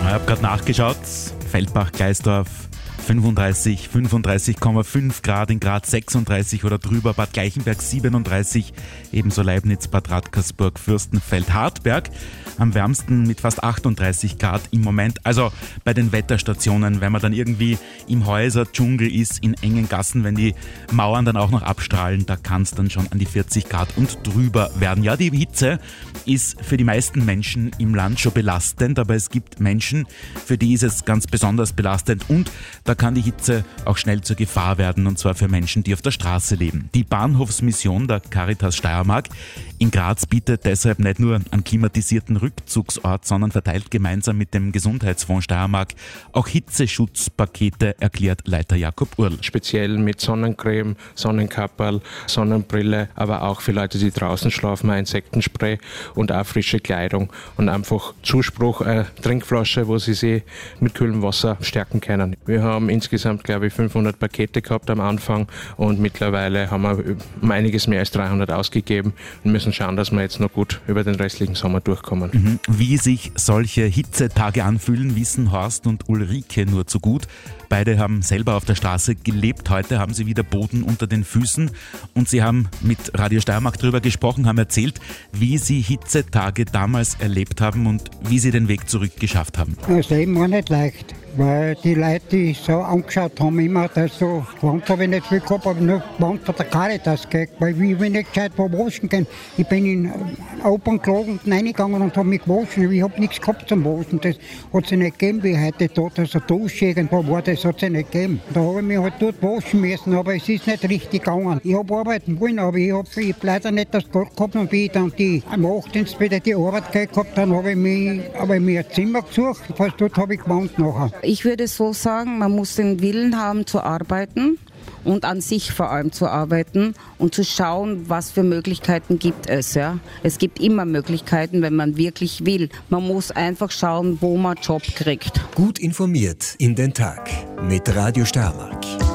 Ich habe gerade nachgeschaut, Feldbach-Geisdorf 35,5 Grad, in Graz 36 oder drüber, Bad Gleichenberg 37, ebenso Leibniz, Bad Radkersburg, Fürstenfeld, Hartberg am wärmsten mit fast 38 Grad im Moment. Also bei den Wetterstationen, wenn man dann irgendwie im Häuserdschungel ist, in engen Gassen, wenn die Mauern dann auch noch abstrahlen, da kann es dann schon an die 40 Grad und drüber werden. Ja, die Hitze ist für die meisten Menschen im Land schon belastend, aber es gibt Menschen, für die ist es ganz besonders belastend und da kann die Hitze auch schnell zur Gefahr werden, und zwar für Menschen, die auf der Straße leben. Die Bahnhofsmission der Caritas Steiermark in Graz bietet deshalb nicht nur einen klimatisierten Rückzugsort, sondern verteilt gemeinsam mit dem Gesundheitsfonds Steiermark auch Hitzeschutzpakete, erklärt Leiter Jakob Url. Speziell mit Sonnencreme, Sonnenkapperl, Sonnenbrille, aber auch für Leute, die draußen schlafen, ein Insektenspray und auch frische Kleidung und einfach Zuspruch, eine Trinkflasche, wo sie sich mit kühlem Wasser stärken können. Wir haben insgesamt, glaube ich, 500 Pakete gehabt am Anfang und mittlerweile haben wir um einiges mehr als 300 ausgegeben und müssen schauen, dass wir jetzt noch gut über den restlichen Sommer durchkommen. Wie sich solche Hitzetage anfühlen, wissen Horst und Ulrike nur zu gut. Beide haben selber auf der Straße gelebt. Heute haben sie wieder Boden unter den Füßen und sie haben mit Radio Steiermark darüber gesprochen, haben erzählt, wie sie Hitzetage damals erlebt haben und wie sie den Weg zurück geschafft haben. Das Leben war nicht leicht, weil die Leute, die so angeschaut haben, immer, dass so, gewohnt habe ich nicht viel gehabt, aber nur gewohnt von der Caritas gekriegt, weil ich will nicht gescheit wo waschen gehen. Ich bin in Opernklog reingegangen und habe mich gewaschen, ich habe nichts gehabt zum Waschen, das hat sich nicht gegeben, wie heute dort, also Dusche irgendwo war, das hat sich nicht gegeben. Da habe ich mich halt dort waschen müssen, aber es ist nicht richtig gegangen. Ich habe arbeiten wollen, aber ich habe leider nicht das Geld gehabt und wie ich dann am Nachtdienst wieder die Arbeit gekriegt habe, dann habe ich mir ein Zimmer gesucht, fast dort habe ich gewohnt nachher. Ich würde so sagen, man muss den Willen haben zu arbeiten und an sich vor allem zu arbeiten und zu schauen, was für Möglichkeiten gibt es. Ja? Es gibt immer Möglichkeiten, wenn man wirklich will. Man muss einfach schauen, wo man Job kriegt. Gut informiert in den Tag mit Radio Steiermark.